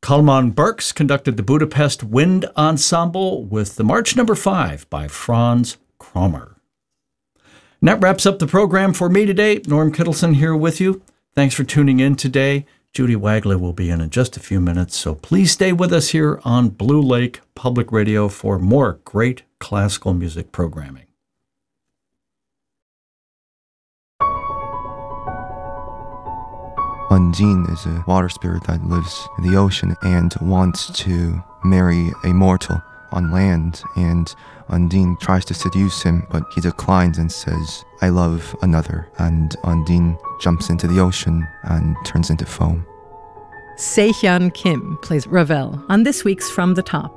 Kalman Burks conducted the Budapest Wind Ensemble with the March No. 5 by Franz Krommer. And that wraps up the program for me today. Norm Kittleson here with you. Thanks for tuning in today. Judy Wagley will be in just a few minutes, so please stay with us here on Blue Lake Public Radio for more great classical music programming. Undine is a water spirit that lives in the ocean and wants to marry a mortal on land, and Undine tries to seduce him, but he declines and says, "I love another," and Undine jumps into the ocean and turns into foam. Se-Hyun Kim plays Ravel on this week's From the Top.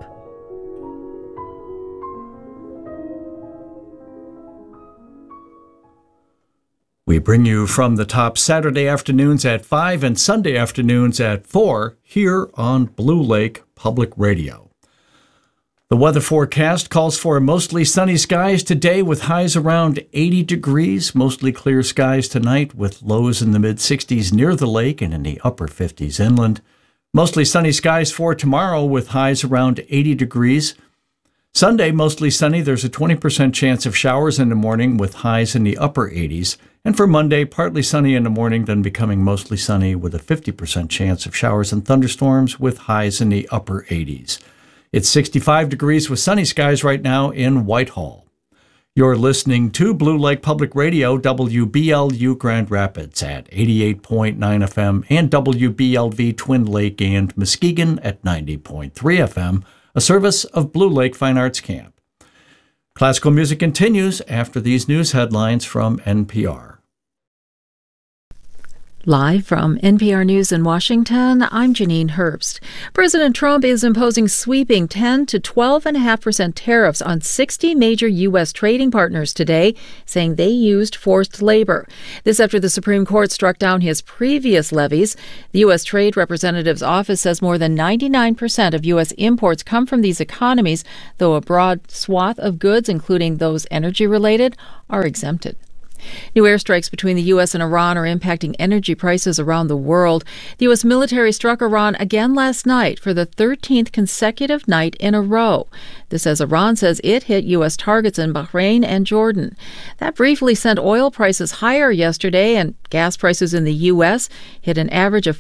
We bring you From the Top Saturday afternoons at 5 and Sunday afternoons at 4 here on Blue Lake Public Radio. The weather forecast calls for mostly sunny skies today with highs around 80 degrees, mostly clear skies tonight with lows in the mid-60s near the lake and in the upper 50s inland. Mostly sunny skies for tomorrow with highs around 80 degrees. Sunday, mostly sunny. There's a 20% chance of showers in the morning with highs in the upper 80s. And for Monday, partly sunny in the morning, then becoming mostly sunny with a 50% chance of showers and thunderstorms with highs in the upper 80s. It's 65 degrees with sunny skies right now in Whitehall. You're listening to Blue Lake Public Radio, WBLU Grand Rapids at 88.9 FM and WBLV Twin Lake and Muskegon at 90.3 FM, a service of Blue Lake Fine Arts Camp. Classical music continues after these news headlines from NPR. Live from NPR News in Washington, I'm Janine Herbst. President Trump is imposing sweeping 10 to 12.5% tariffs on 60 major U.S. trading partners today, saying they used forced labor. This after the Supreme Court struck down his previous levies. The U.S. Trade Representative's office says more than 99% of U.S. imports come from these economies, though a broad swath of goods, including those energy-related, are exempted. New airstrikes between the U.S. and Iran are impacting energy prices around the world. The U.S. military struck Iran again last night for the 13th consecutive night in a row. This as Iran says it hit U.S. targets in Bahrain and Jordan. That briefly sent oil prices higher yesterday, and gas prices in the U.S. hit an average of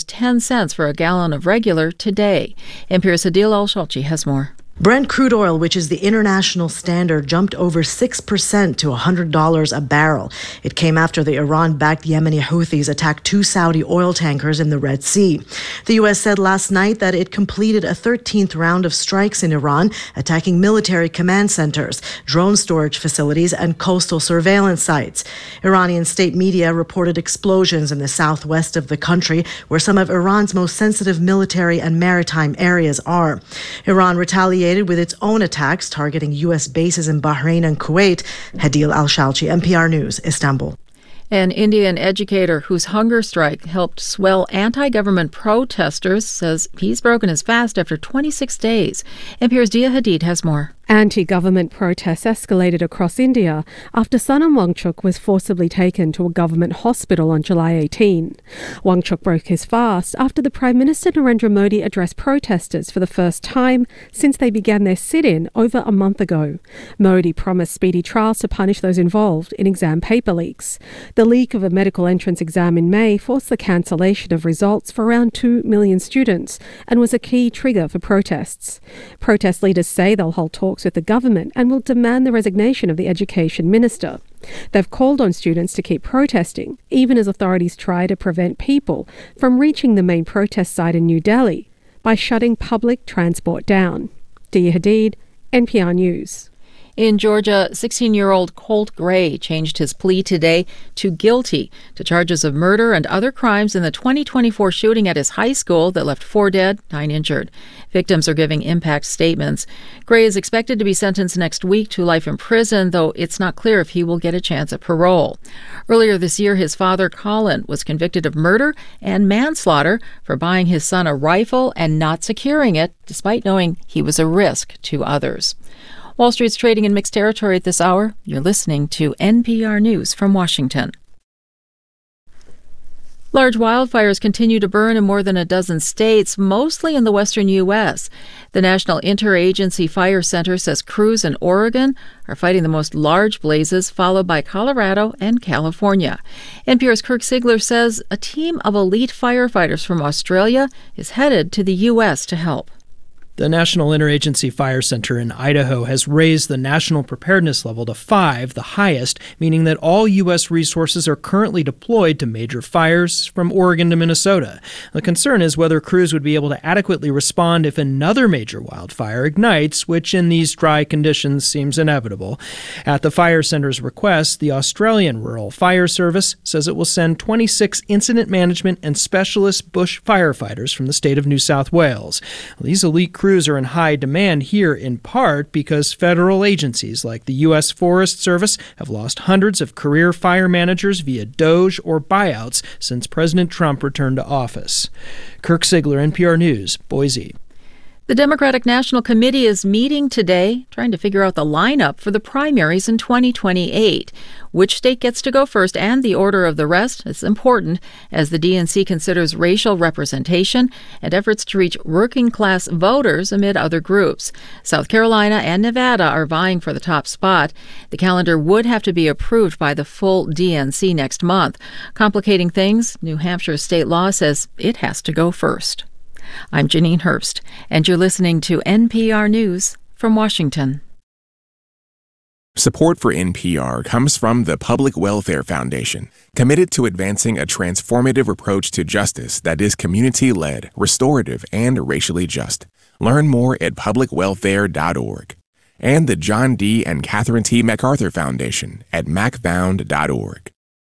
$4.10 for a gallon of regular today. NPR's Adil Al-Shalchi has more. Brent crude oil, which is the international standard, jumped over 6% to $100 a barrel. It came after the Iran-backed Yemeni Houthis attacked 2 Saudi oil tankers in the Red Sea. The U.S. said last night that it completed a 13th round of strikes in Iran, attacking military command centers, drone storage facilities, and coastal surveillance sites. Iranian state media reported explosions in the southwest of the country, where some of Iran's most sensitive military and maritime areas are. Iran retaliated with its own attacks targeting U.S. bases in Bahrain and Kuwait. Hadil Al-Shalchi, NPR News, Istanbul. An Indian educator whose hunger strike helped swell anti-government protesters says he's broken his fast after 26 days. NPR's Dia Hadid has more. Anti-government protests escalated across India after Sonam Wangchuk was forcibly taken to a government hospital on July 18. Wangchuk broke his fast after the Prime Minister Narendra Modi addressed protesters for the first time since they began their sit-in over a month ago. Modi promised speedy trials to punish those involved in exam paper leaks. The leak of a medical entrance exam in May forced the cancellation of results for around 2 million students and was a key trigger for protests. Protest leaders say they'll hold talks with the government and will demand the resignation of the education minister. They've called on students to keep protesting, even as authorities try to prevent people from reaching the main protest site in New Delhi by shutting public transport down. Dia Hadid, NPR News. In Georgia, 16-year-old Colt Gray changed his plea today to guilty to charges of murder and other crimes in the 2024 shooting at his high school that left 4 dead, 9 injured. Victims are giving impact statements. Gray is expected to be sentenced next week to life in prison, though it's not clear if he will get a chance at parole. Earlier this year, his father, Colin, was convicted of murder and manslaughter for buying his son a rifle and not securing it, despite knowing he was a risk to others. Wall Street's trading in mixed territory at this hour. You're listening to NPR News from Washington. Large wildfires continue to burn in more than a dozen states, mostly in the western U.S. The National Interagency Fire Center says crews in Oregon are fighting the most large blazes, followed by Colorado and California. NPR's Kirk Sigler says a team of elite firefighters from Australia is headed to the U.S. to help. The National Interagency Fire Center in Idaho has raised the national preparedness level to 5, the highest, meaning that all U.S. resources are currently deployed to major fires from Oregon to Minnesota. The concern is whether crews would be able to adequately respond if another major wildfire ignites, which in these dry conditions seems inevitable. At the fire center's request, the Australian Rural Fire Service says it will send 26 incident management and specialist bush firefighters from the state of New South Wales. These elite crews are in high demand here in part because federal agencies like the U.S. Forest Service have lost hundreds of career fire managers via DOGE or buyouts since President Trump returned to office. Kirk Sigler, NPR News, Boise. The Democratic National Committee is meeting today, trying to figure out the lineup for the primaries in 2028. Which state gets to go first and the order of the rest is important as the DNC considers racial representation and efforts to reach working-class voters amid other groups. South Carolina and Nevada are vying for the top spot. The calendar would have to be approved by the full DNC next month. Complicating things, New Hampshire's state law says it has to go first. I'm Janine Herbst, and you're listening to NPR News from Washington. Support for NPR comes from the Public Welfare Foundation, committed to advancing a transformative approach to justice that is community-led, restorative, and racially just. Learn more at publicwelfare.org. And the John D. and Catherine T. MacArthur Foundation at macfound.org.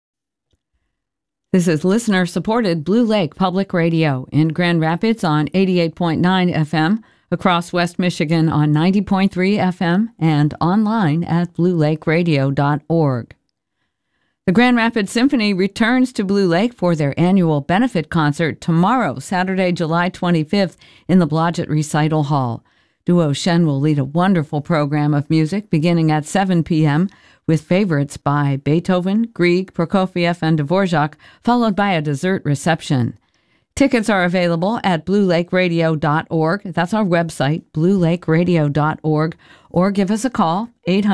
This is listener-supported Blue Lake Public Radio in Grand Rapids on 88.9 FM, across West Michigan on 90.3 FM, and online at bluelakeradio.org. The Grand Rapids Symphony returns to Blue Lake for their annual benefit concert tomorrow, Saturday, July 25th, in the Blodgett Recital Hall. Duo Shen will lead a wonderful program of music beginning at 7 p.m., with favorites by Beethoven, Grieg, Prokofiev, and Dvorak, followed by a dessert reception. Tickets are available at bluelakeradio.org. That's our website, bluelakeradio.org, or give us a call,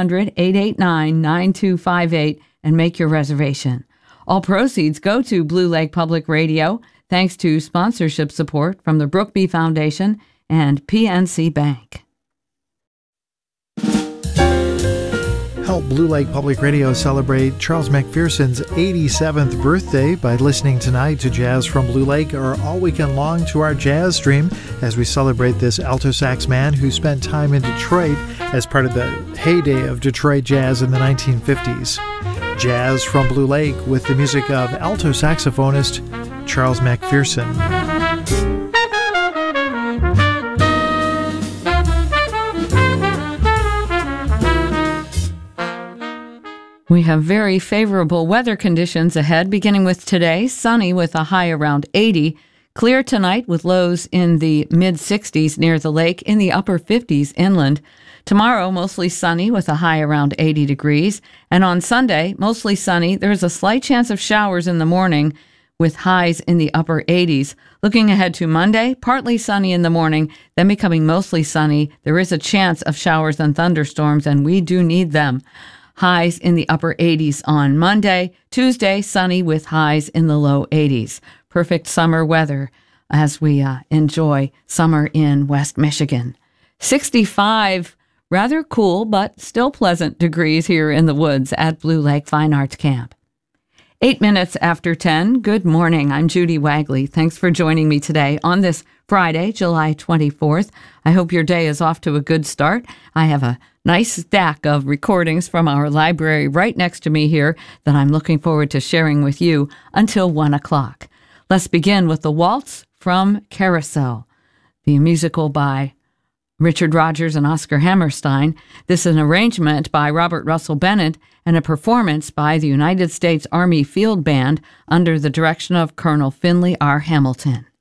800-889-9258, and make your reservation. All proceeds go to Blue Lake Public Radio, thanks to sponsorship support from the Brookby Foundation and PNC Bank. Help Blue Lake Public Radio celebrate Charles McPherson's 87th birthday by listening tonight to Jazz from Blue Lake or all weekend long to our jazz stream as we celebrate this alto sax man who spent time in Detroit as part of the heyday of Detroit jazz in the 1950s. Jazz from Blue Lake with the music of alto saxophonist Charles McPherson. We have very favorable weather conditions ahead, beginning with today, sunny with a high around 80, clear tonight with lows in the mid-60s near the lake, in the upper 50s inland. Tomorrow, mostly sunny with a high around 80 degrees. And on Sunday, mostly sunny. There's a slight chance of showers in the morning with highs in the upper 80s. Looking ahead to Monday, partly sunny in the morning, then becoming mostly sunny. There is a chance of showers and thunderstorms, and we do need them. Highs in the upper 80s on Monday. Tuesday, sunny with highs in the low 80s. Perfect summer weather as we enjoy summer in West Michigan. 65, rather cool but still pleasant degrees here in the woods at Blue Lake Fine Arts Camp. 8 minutes after 10, good morning. I'm Judy Wagley. Thanks for joining me today on this Friday, July 24th. I hope your day is off to a good start. I have a nice stack of recordings from our library right next to me here that I'm looking forward to sharing with you until 1 o'clock. Let's begin with the waltz from Carousel, the musical by Richard Rodgers and Oscar Hammerstein. This is an arrangement by Robert Russell Bennett and a performance by the United States Army Field Band under the direction of Colonel Finley R. Hamilton.